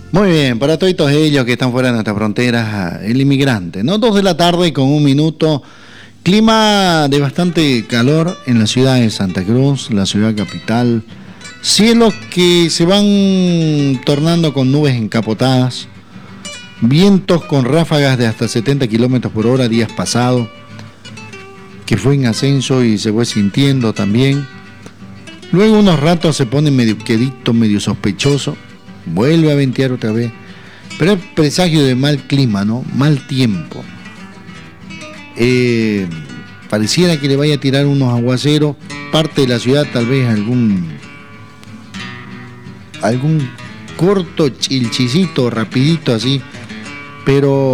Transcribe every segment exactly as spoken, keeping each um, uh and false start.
Muy bien, para todos ellos que están fuera de nuestras fronteras, el inmigrante, ¿no? Dos de la tarde con un minuto. Clima de bastante calor en la ciudad de Santa Cruz, la ciudad capital. Cielos que se van tornando con nubes encapotadas. Vientos con ráfagas de hasta setenta kilómetros por hora días pasados, que fue en ascenso y se fue sintiendo también. Luego unos ratos se pone medio quedito, medio sospechoso. Vuelve a ventear otra vez. Pero es presagio de mal clima, ¿no? Mal tiempo. Eh, pareciera que le vaya a tirar unos aguaceros. Parte de la ciudad, tal vez algún algún corto chilchicito, rapidito así. Pero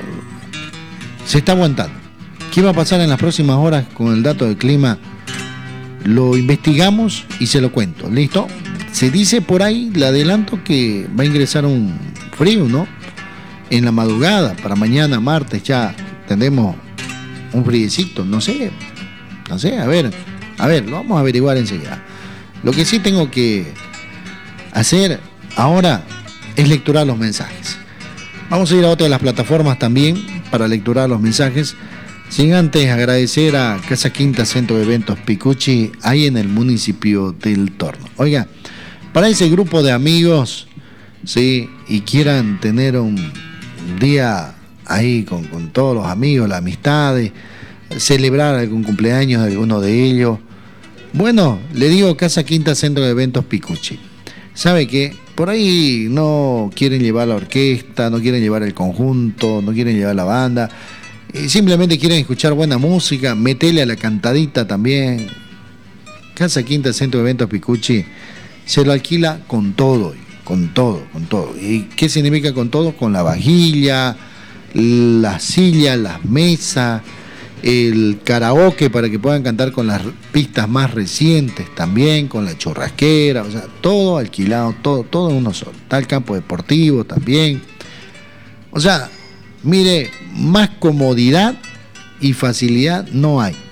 se está aguantando. ¿Qué va a pasar en las próximas horas con el dato del clima? Lo investigamos y se lo cuento. ¿Listo? Se dice por ahí, le adelanto que va a ingresar un frío, ¿no? En la madrugada, para mañana, martes, ya tendremos un friecito, no sé, no sé, a ver, a ver, lo vamos a averiguar enseguida. Lo que sí tengo que hacer ahora es lecturar los mensajes. Vamos a ir a otra de las plataformas también para lecturar los mensajes, sin antes agradecer a Casa Quinta Centro de Eventos Picucci, ahí en el municipio del Torno. Oiga, para ese grupo de amigos, sí, y quieran tener un día ahí con, con todos los amigos, las amistades, celebrar algún cumpleaños de alguno de ellos, bueno, le digo Casa Quinta Centro de Eventos Picucci. ¿Sabe qué? Por ahí no quieren llevar la orquesta, no quieren llevar el conjunto, no quieren llevar la banda, eh, simplemente quieren escuchar buena música, metele a la cantadita también. Casa Quinta Centro de Eventos Picucci se lo alquila con todo, con todo, con todo. ¿Y qué significa con todo? Con la vajilla, las sillas, las mesas, el karaoke para que puedan cantar con las pistas más recientes también, con la churrasquera, o sea, todo alquilado, todo, todo en uno solo. Está el campo deportivo también. O sea, mire, más comodidad y facilidad no hay.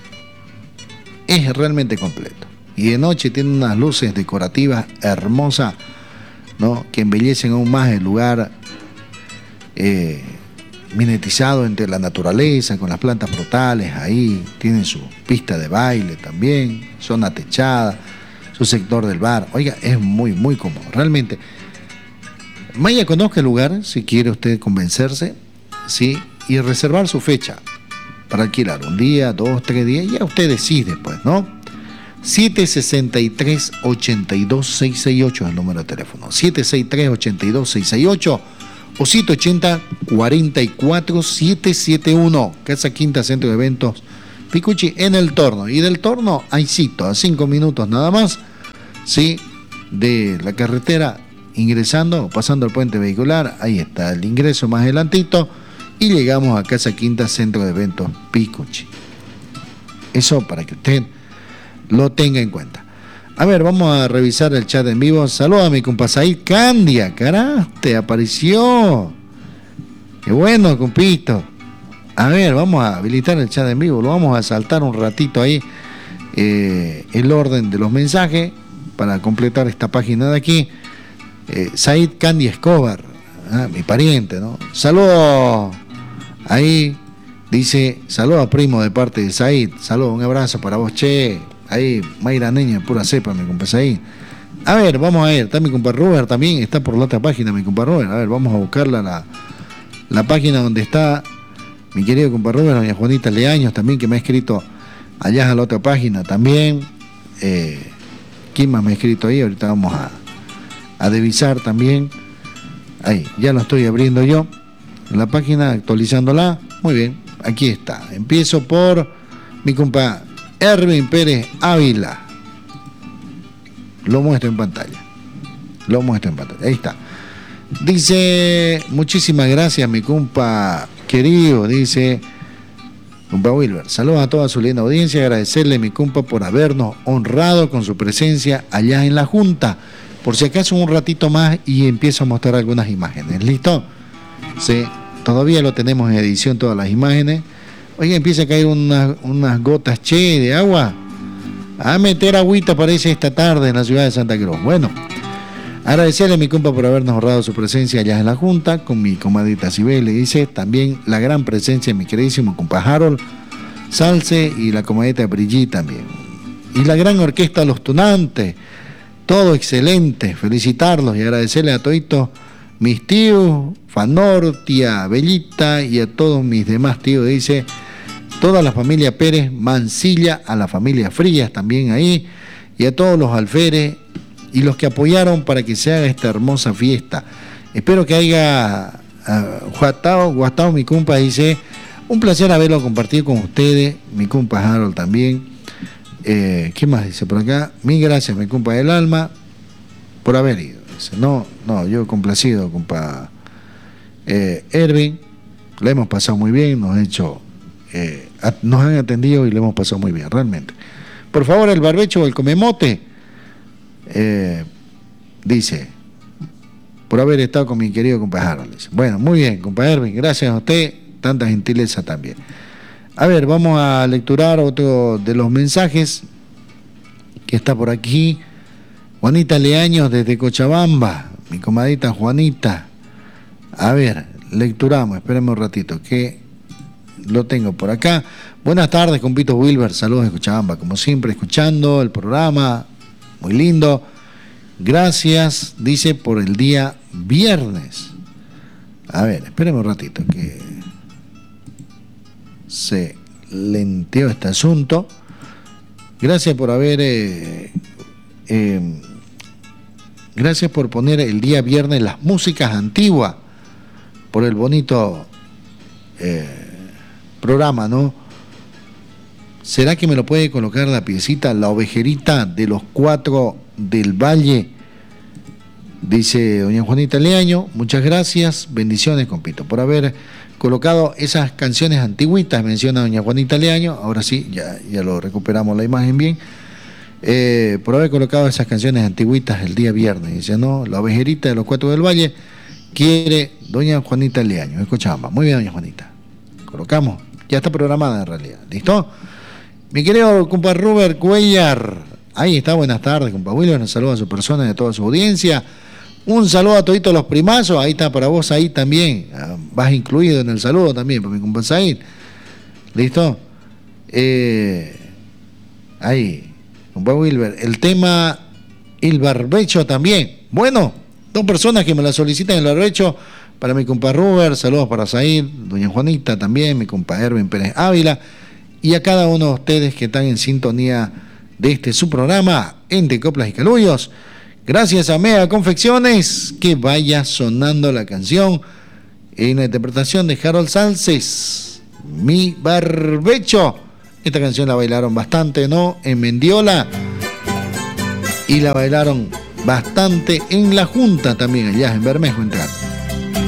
Es realmente completo. Y de noche tiene unas luces decorativas hermosas, ¿no? Que embellecen aún más el lugar, eh, mimetizado entre la naturaleza, con las plantas frutales ahí. Tienen su pista de baile también, zona techada, su sector del bar. Oiga, es muy, muy cómodo, realmente. Vaya, conozca el lugar si quiere usted convencerse, ¿sí? Y reservar su fecha para alquilar un día, dos, tres días, ya usted decide, pues, ¿no? siete seis tres, ocho dos seis seis ocho es el número de teléfono. siete seis tres, ocho dos seis seis ocho o siete ocho cero, cuatro cuatro siete siete uno. Casa Quinta Centro de Eventos Picucci en el Torno. Y del Torno hay cito a cinco minutos nada más, ¿sí? De la carretera, ingresando, pasando el puente vehicular. Ahí está el ingreso más adelantito. Y llegamos a Casa Quinta Centro de Eventos Picucci. Eso para que usted lo tenga en cuenta. A ver, vamos a revisar el chat en vivo. Saludos a mi compa Said Candia. Carajo, te apareció. Qué bueno, compito. A ver, vamos a habilitar el chat en vivo. Lo vamos a saltar un ratito ahí. Eh, el orden de los mensajes para completar esta página de aquí. Eh, Said Candia Escobar, ah, mi pariente, ¿no? Saludos. Ahí dice, saludos a primo de parte de Said. Saludos, un abrazo para vos, che. Ahí, Mayra Neña, pura cepa, mi compa ahí. A ver, vamos a ver, está mi compa Robert también, está por la otra página, mi compa Robert. A ver, vamos a buscarla, la, la página donde está mi querido compa Robert, doña Juanita Leaños también, que me ha escrito allá a la otra página también. Eh, ¿Quién más me ha escrito ahí? Ahorita vamos a, a divisar también. Ahí, ya lo estoy abriendo yo. La página, actualizándola. Muy bien, aquí está. Empiezo por mi compa Erwin Pérez Ávila. Lo muestro en pantalla. Lo muestro en pantalla. Ahí está. Dice, muchísimas gracias, mi compa querido. Dice, compa Wilber, saludos a toda su linda audiencia. Agradecerle, mi compa, por habernos honrado con su presencia allá en la Junta. Por si acaso un ratito más y empiezo a mostrar algunas imágenes. ¿Listo? Sí, todavía lo tenemos en edición todas las imágenes. Oiga, empieza a caer unas, unas gotas, che, de agua. A meter agüita parece esta tarde en la ciudad de Santa Cruz. Bueno, Agradecerle a mi compa por habernos ahorrado su presencia allá en la Junta, con mi comadita Cibel, le dice, también la gran presencia de mi queridísimo compa Harold Salce y la comadita Brigitte también. Y la gran orquesta Los Tunantes, todo excelente, felicitarlos y agradecerle a toditos mis tíos, Fanor, tía Bellita y a todos mis demás tíos, dice, toda la familia Pérez Mancilla, a la familia Frías también ahí, y a todos los alferes y los que apoyaron para que se haga esta hermosa fiesta. Espero que haya uh, guastado, guastado mi compa, dice, un placer haberlo compartido con ustedes, mi compa Harold también. Eh, ¿Qué más dice por acá? Mil gracias, mi compa del alma, por haber ido. Dice, no, no, yo complacido, compa eh, Erwin, le hemos pasado muy bien, nos han hecho, eh, a, nos han atendido y le hemos pasado muy bien, realmente. Por favor, el barbecho o el comemote, eh, dice, por haber estado con mi querido compa Harold. Dice, bueno, muy bien, compa Erwin, gracias a usted, tanta gentileza también. A ver, vamos a lecturar otro de los mensajes que está por aquí. Juanita Leaños desde Cochabamba, mi comadita Juanita. A ver, lecturamos, espérenme un ratito, que lo tengo por acá. Buenas tardes, compito Wilber, saludos de Cochabamba, como siempre, escuchando el programa, muy lindo. Gracias, dice, por el día viernes. A ver, espérenme un ratito, que se lenteó este asunto. Gracias por haber... Eh, eh, gracias por poner el día viernes las músicas antiguas, por el bonito eh, programa, ¿no? ¿Será que me lo puede colocar la piecita, la ovejerita de los cuatro del Valle? Dice doña Juanita Leaño, muchas gracias, bendiciones, compito, por haber colocado esas canciones antiguitas, menciona doña Juanita Leaño, ahora sí, ya, ya lo recuperamos la imagen bien, eh, por haber colocado esas canciones antiguitas el día viernes. Dice, no, la ovejerita de los cuatro del Valle quiere doña Juanita Leaño, escuchamos. Muy bien, doña Juanita, colocamos, ya está programada en realidad, ¿listo? Mi querido compa Robert Cuellar, ahí está, buenas tardes, compa Wilber, un saludo a su persona y a toda su audiencia. Un saludo a toditos los primazos, ahí está para vos, ahí también, vas incluido en el saludo también, para mi compa Said. ¿Listo? Eh, ahí, compa Wilber, el tema El Barbecho también. Bueno, dos personas que me la solicitan el barbecho, para mi compa Robert, saludos para Said, doña Juanita también, mi compa Erwin Pérez Ávila, y a cada uno de ustedes que están en sintonía de este su programa, Entre Coplas y Calullos. Gracias a Mega Confecciones, que vaya sonando la canción en la interpretación de Harold Salces, Mi Barbecho. Esta canción la bailaron bastante, ¿no? En Mendiola, y la bailaron bastante en la Junta también, allá en Bermejo, entrando.